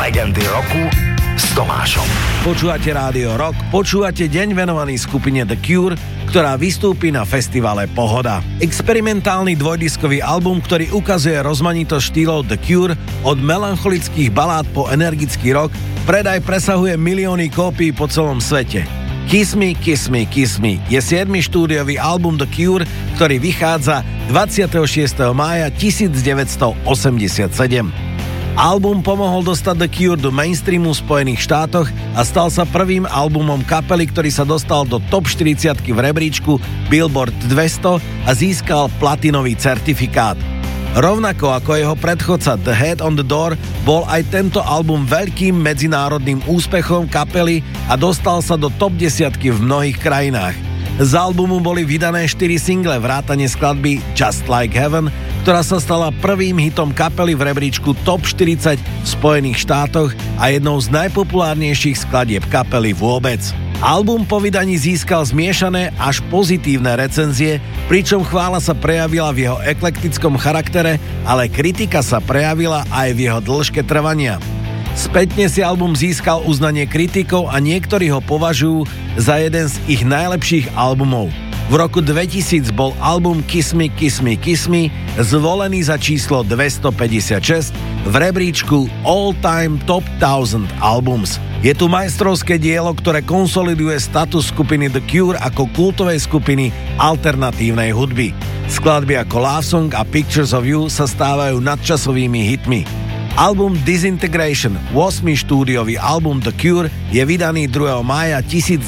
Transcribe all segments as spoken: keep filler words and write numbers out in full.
Legendy roku s Tomášom. Počúvate Rádio Rock, počúvate deň venovaný skupine The Cure, ktorá vystúpi na festivale Pohoda. Experimentálny dvojdiskový album, ktorý ukazuje rozmanitosť štýlov The Cure od melancholických balád po energický rock, predaj presahuje milióny kópií po celom svete. Kiss Me, Kiss Me, Kiss Me je siedmy štúdiový album The Cure, ktorý vychádza dvadsiateho šiesteho mája devätnásťstoosemdesiatsedem. Album pomohol dostať The Cure do mainstreamu v Spojených štátoch a stal sa prvým albumom kapely, ktorý sa dostal do top štyridsiatky v rebríčku Billboard dvesto a získal platinový certifikát. Rovnako ako jeho predchodca The Head on the Door bol aj tento album veľkým medzinárodným úspechom kapely a dostal sa do top desiatky v mnohých krajinách. Z albumu boli vydané štyri single vrátane skladby Just Like Heaven, ktorá sa stala prvým hitom kapely v rebríčku top štyridsať v Spojených štátoch a jednou z najpopulárnejších skladieb kapely vôbec. Album po vydaní získal zmiešané až pozitívne recenzie, pričom chvála sa prejavila v jeho eklektickom charaktere, ale kritika sa prejavila aj v jeho dĺžke trvania. Spätne si album získal uznanie kritikov a niektorí ho považujú za jeden z ich najlepších albumov. V roku dvetisíc bol album Kiss Me, Kiss Me, Kiss Me zvolený za číslo dvestopäťdesiatšesť v rebríčku All Time Top tisíc Albums. Je tu majstrovské dielo, ktoré konsoliduje status skupiny The Cure ako kultovej skupiny alternatívnej hudby. Skladby ako Love Song a Pictures of You sa stávajú nadčasovými hitmi. Album Disintegration, ôsmy štúdiový album The Cure, je vydaný druhého mája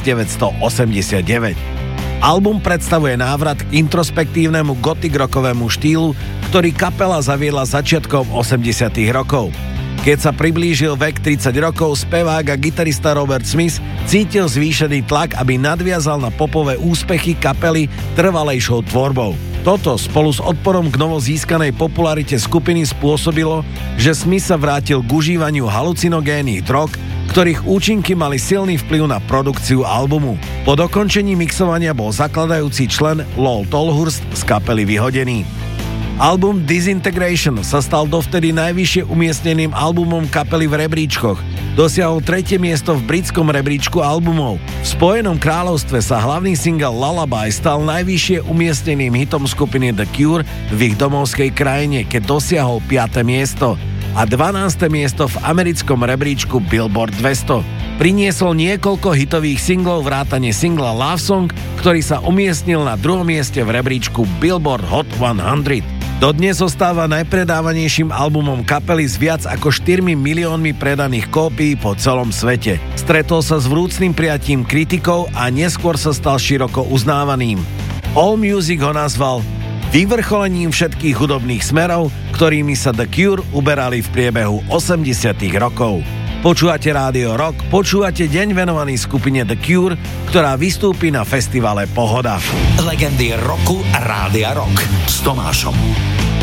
devätnásťstoosemdesiatdeväť. Album predstavuje návrat k introspektívnemu gothic rockovému štýlu, ktorý kapela zaviedla začiatkom osemdesiatych rokov. Keď sa priblížil vek tridsať rokov, spevák a gitarista Robert Smith cítil zvýšený tlak, aby nadviazal na popové úspechy kapely trvalejšou tvorbou. Toto spolu s odporom k novozískanej popularite skupiny spôsobilo, že Smith sa vrátil k užívaniu halucinogénnych drog, ktorých účinky mali silný vplyv na produkciu albumu. Po dokončení mixovania bol zakladajúci člen Lol Tolhurst z kapely vyhodený. Album Disintegration sa stal dovtedy najvyššie umiestneným albumom kapely v rebríčkoch. Dosiahol tretie miesto v britskom rebríčku albumov. V Spojenom kráľovstve sa hlavný single Lullaby stal najvyššie umiestneným hitom skupiny The Cure v ich domovskej krajine, keď dosiahol piate miesto a dvanáste miesto v americkom rebríčku Billboard dvesto. Priniesol niekoľko hitových singlov vrátane singla Love Song, ktorý sa umiestnil na druhom mieste v rebríčku Billboard Hot sto. Dodnes zostáva najpredávanejším albumom kapely s viac ako štyrmi miliónmi predaných kópií po celom svete. Stretol sa s vrúcnym prijatím kritikov a neskôr sa stal široko uznávaným. AllMusic ho nazval vyvrcholením všetkých hudobných smerov, ktorými sa The Cure uberali v priebehu osemdesiatych rokov. Počúvate Rádio Rock, počúvate deň venovaný skupine The Cure, ktorá vystúpi na festivale Pohoda. Legendy roku Rádia Rock s Tomášom.